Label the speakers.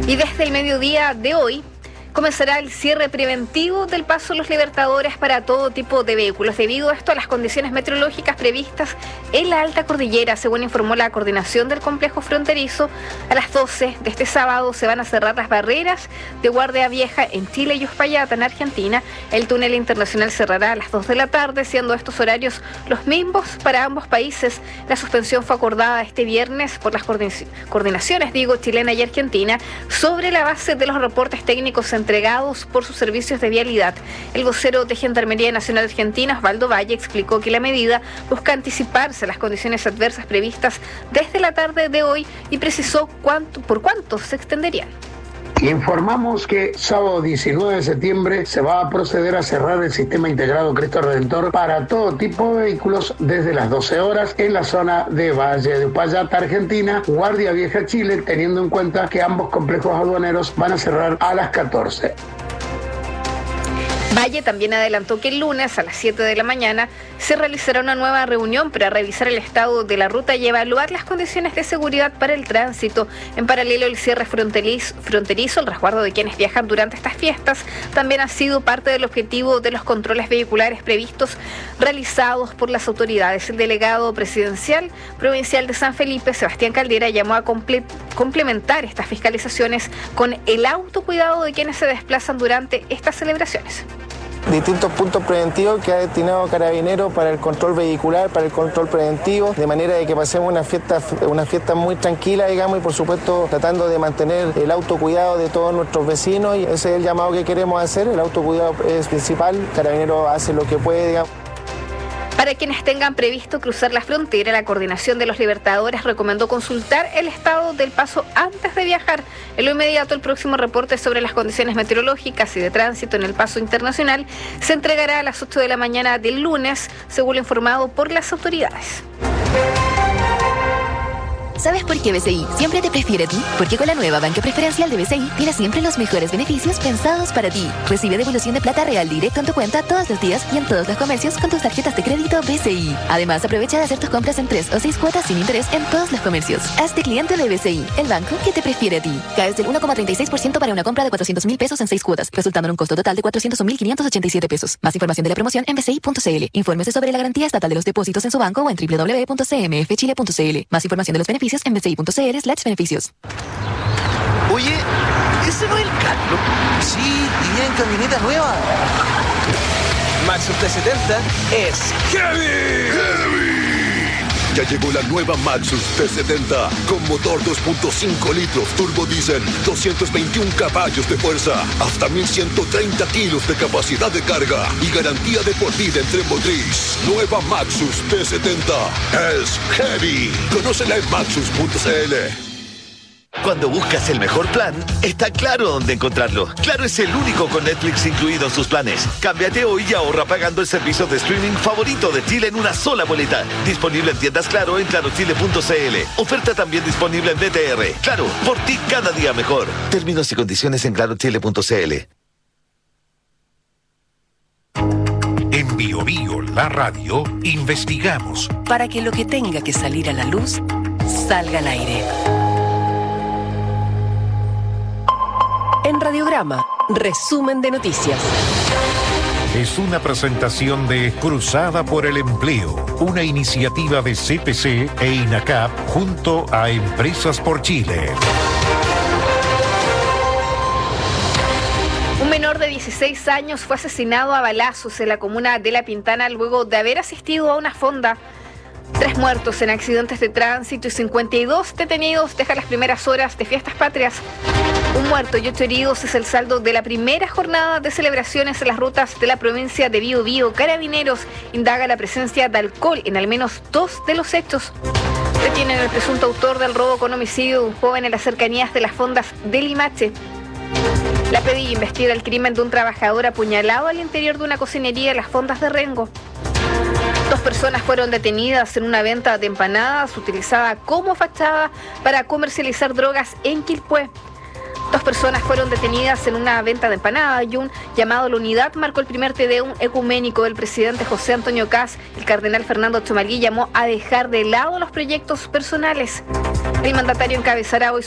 Speaker 1: Y desde el mediodía de hoy comenzará el cierre preventivo del Paso Los Libertadores para todo tipo de vehículos, debido a esto a las condiciones meteorológicas previstas en la alta cordillera. Según informó la coordinación del complejo fronterizo, a las 12 de este sábado se van a cerrar las barreras de Guardia Vieja en Chile y Uspallata, en Argentina. El túnel internacional cerrará a las 2 de la tarde, siendo estos horarios los mismos para ambos países. La suspensión fue acordada este viernes por las coordinaciones, chilena y argentina, sobre la base de los reportes técnicos entregados por sus servicios de vialidad. El vocero de Gendarmería Nacional Argentina, Osvaldo Valle, explicó que la medida busca anticiparse a las condiciones adversas previstas desde la tarde de hoy y precisó por cuánto se extenderían.
Speaker 2: Informamos que sábado 19 de septiembre se va a proceder a cerrar el sistema integrado Cristo Redentor para todo tipo de vehículos desde las 12 horas en la zona de Valle de Uspallata, Argentina, Guardia Vieja, Chile, teniendo en cuenta que ambos complejos aduaneros van a cerrar a las 14.
Speaker 1: Valle también adelantó que el lunes a las 7 de la mañana se realizará una nueva reunión para revisar el estado de la ruta y evaluar las condiciones de seguridad para el tránsito. En paralelo, el cierre fronterizo, el resguardo de quienes viajan durante estas fiestas, también ha sido parte del objetivo de los controles vehiculares previstos realizados por las autoridades. El delegado presidencial provincial de San Felipe, Sebastián Caldera, llamó a complementar estas fiscalizaciones con el autocuidado de quienes se desplazan durante estas celebraciones.
Speaker 3: Distintos puntos preventivos que ha destinado Carabineros para el control vehicular, para el control preventivo, de manera de que pasemos una fiesta muy tranquila, digamos, y por supuesto tratando de mantener el autocuidado de todos nuestros vecinos, y ese es el llamado que queremos hacer. El autocuidado es principal, Carabineros hace lo que puede, digamos.
Speaker 1: Para quienes tengan previsto cruzar la frontera, la Coordinación de los Libertadores recomendó consultar el estado del paso antes de viajar. En lo inmediato, el próximo reporte sobre las condiciones meteorológicas y de tránsito en el paso internacional se entregará a las 8 de la mañana del lunes, según lo informado por las autoridades.
Speaker 4: ¿Sabes por qué BCI siempre te prefiere a ti? Porque con la nueva banca preferencial de BCI tienes siempre los mejores beneficios pensados para ti. Recibe devolución de plata real directo en tu cuenta todos los días y en todos los comercios con tus tarjetas de crédito BCI. Además, aprovecha de hacer tus compras en 3 o 6 cuotas sin interés en todos los comercios. Hazte cliente de BCI, el banco que te prefiere a ti. Caes del 1,36% para una compra de 400.000 pesos en 6 cuotas, resultando en un costo total de 401.587 pesos. Más información de la promoción en bci.cl. Infórmese sobre la garantía estatal de los depósitos en su banco o en www.cmfchile.cl. Más información de los beneficios en bci.cl/beneficios.
Speaker 5: Oye, ¿ese no es el Carlos? Sí, y en camioneta nueva. Maxus T70 es heavy.
Speaker 6: Ya llegó la nueva Maxus T70 con motor 2.5 litros turbo diésel, 221 caballos de fuerza, hasta 1.130 kilos de capacidad de carga y garantía de por vida en tren motriz. Nueva Maxus T70 es heavy. Conócela en maxus.cl.
Speaker 5: Cuando buscas el mejor plan, está Claro dónde encontrarlo. Claro es el único con Netflix incluido en sus planes. Cámbiate hoy y ahorra pagando el servicio de streaming favorito de Chile en una sola boleta. Disponible en tiendas Claro en clarochile.cl. Oferta también disponible en BTR. Claro, por ti cada día mejor. Términos y condiciones en clarochile.cl.
Speaker 7: En Bio Bio, la radio, investigamos
Speaker 8: para que lo que tenga que salir a la luz salga al aire. En Radiograma, resumen de noticias.
Speaker 7: Es una presentación de Cruzada por el Empleo, una iniciativa de CPC e INACAP junto a Empresas por Chile.
Speaker 1: Un menor de 16 años fue asesinado a balazos en la comuna de La Pintana luego de haber asistido a una fonda. 3 muertos en accidentes de tránsito y 52 detenidos dejan las primeras horas de fiestas patrias. 1 muerto y 8 heridos es el saldo de la primera jornada de celebraciones en las rutas de la provincia de Bío Bío. Carabineros indaga la presencia de alcohol en al menos 2 de los hechos. Detienen al presunto autor del robo con homicidio de un joven en las cercanías de las fondas de Limache. La PDI investiga el crimen de un trabajador apuñalado al interior de una cocinería en las fondas de Rengo. 2 personas fueron detenidas en una venta de empanadas utilizada como fachada para comercializar drogas en Quilpué. 2 personas fueron detenidas en una venta de empanadas y un llamado a la unidad marcó el primer Tedeum ecuménico del presidente José Antonio Kast. El cardenal Fernando Chomalí llamó a dejar de lado los proyectos personales. El mandatario encabezará hoy